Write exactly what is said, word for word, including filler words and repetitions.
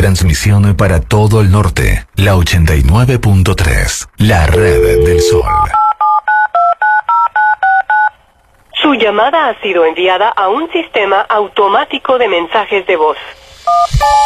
Transmisión para todo el norte. La ochenta y nueve punto tres. La red del sol. Su llamada ha sido enviada a un sistema automático de mensajes de voz.